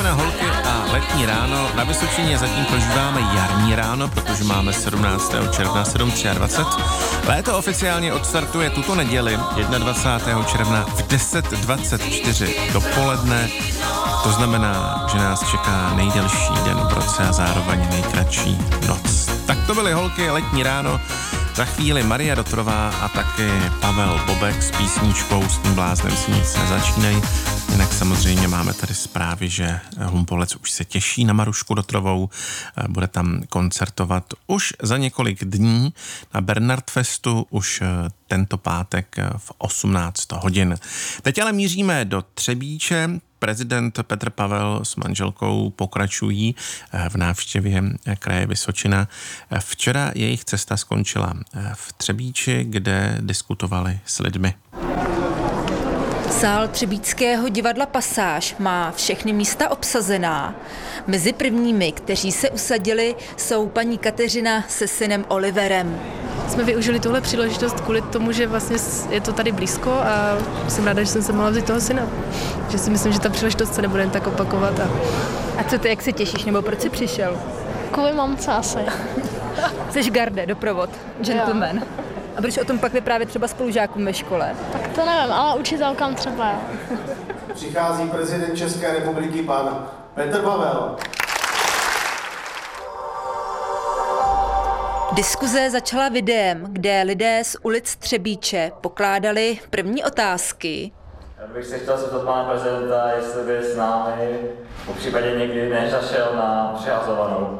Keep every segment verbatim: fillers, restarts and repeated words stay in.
Vysočina, holky a letní ráno. Na Vysočině zatím prožíváme jarní ráno, protože máme sedmnáctého června dvacet sedm. Léto oficiálně odstartuje tuto neděli dvacátého prvního června v deset dvacet čtyři dopoledne. To znamená, že nás čeká nejdelší den v roce a zároveň nejkratší noc. Tak to byly holky letní ráno. Za chvíli Maria Dotrová a taky Pavel Bobek s písničkou S tím bláznem si nic nezačínej. Jinak samozřejmě máme tady zprávy, že Humpolec už se těší na Marušku Dotrovou. Bude tam koncertovat už za několik dní na Bernardfestu už tento pátek v osmnáct hodin. Teď ale míříme do Třebíče. Prezident Petr Pavel s manželkou pokračují v návštěvě kraje Vysočina. Včera jejich cesta skončila v Třebíči, kde diskutovali s lidmi. Sál třebíčského divadla Pasáž má všechny místa obsazená. Mezi prvními, kteří se usadili, jsou paní Kateřina se synem Oliverem. Jsme využili tuhle příležitost kvůli tomu, že vlastně je to tady blízko a jsem ráda, že jsem se mohla vzít toho syna. Že si myslím, že ta příležitost se nebude jen tak opakovat. A, a co ty, jak se těšíš, nebo proč jsi přišel? Kvůli mamce asi. Jseš garde, doprovod, gentleman. Jo. A budeš o tom pak vyprávět třeba spolužákům ve škole? Tak to nevím, ale učitelkám třeba. Přichází prezident České republiky pan Petr Pavel. Diskuze začala videem, kde lidé z ulic Třebíče pokládali první otázky. Já bych se chtěl zeptat pana prezidenta, jestli by s námi po případě někdy nezašel na přehazovanou.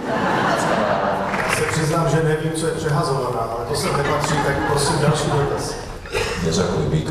Já se přiznám, že nevím, co je přehazovaná, ale to se nepatří, tak prosím další dotaz. Něco jako vybíka.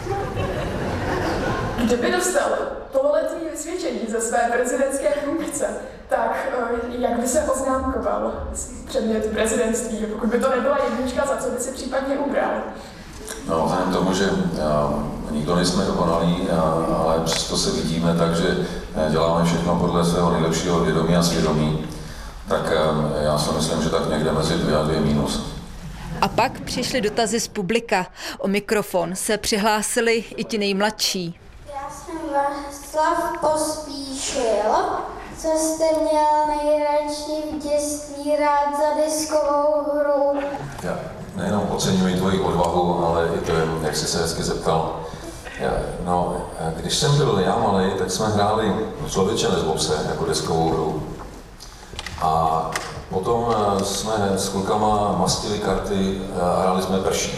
Kdyby dostal pololetní vysvědčení ze své prezidentské funkce, tak jak by se oznámkoval předmět prezidentství, pokud by to nebyla jednička, za co by si případně ubral? No, vzhledem k tomu, že a, nikdo nejsme dokonalí, a, ale přesto se vidíme tak, že děláme všechno podle svého nejlepšího vědomí a svědomí, tak a, já si myslím, že tak někde mezi dvě a dvě mínus. A pak přišly dotazy z publika. O mikrofon se přihlásili i ti nejmladší. Já jsem Václav Pospíšil. Co jste měl nejradši v dětství rád za diskovou hru? Já nejenom oceňuji tvoji odvahu, ale i to, jak jsi se hezky zeptal. Já, no, když jsem byl já malej, tak jsme hráli Člověče nezlob se jako deskovou hru. A potom jsme s klukama mastili karty a hráli jsme prší.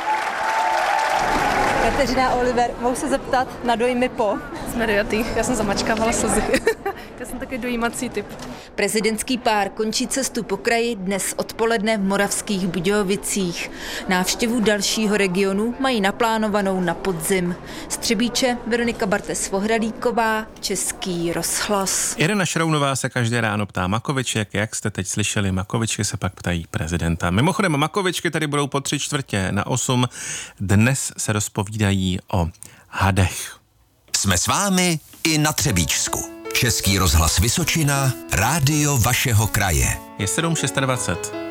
Kateřina a Oliver, mohu se zeptat na dojmy po? Jsme dojatý, já jsem zamačkávala slzy. Já jsem taky dojímací typ. Prezidentský pár končí cestu po kraji dnes odpoledne v Moravských Budějovicích. Návštěvu dalšího regionu mají naplánovanou na podzim. Z Třebíče Veronika Bartes-Vohralíková, Český rozhlas. Irena Šrounová se každé ráno ptá Makoviček, jak jste teď slyšeli, Makovičky se pak ptají prezidenta. Mimochodem, Makovičky tady budou po tři čtvrtě na osm. Dnes se rozpovídají o hadech. Jsme s vámi i na Třebíčsku. Český rozhlas Vysočina, rádio vašeho kraje. Je sedm dvacet šest.